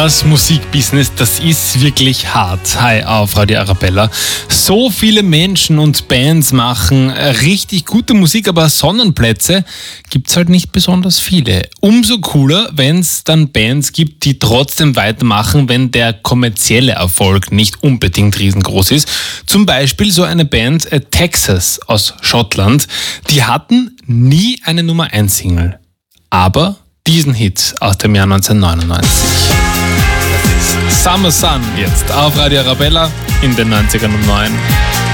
Das Musikbusiness, das ist wirklich hart. Hi auf Radio Arabella. So viele Menschen und Bands machen richtig gute Musik, aber Sonnenplätze gibt's halt nicht besonders viele. Umso cooler, wenn es dann Bands gibt, die trotzdem weitermachen, wenn der kommerzielle Erfolg nicht unbedingt riesengroß ist. Zum Beispiel so eine Band Texas aus Schottland. Die hatten nie eine Nummer 1 Single, aber diesen Hit aus dem Jahr 1999. Das ist Summer Sun jetzt auf Radio Arabella in den 90ern um 9.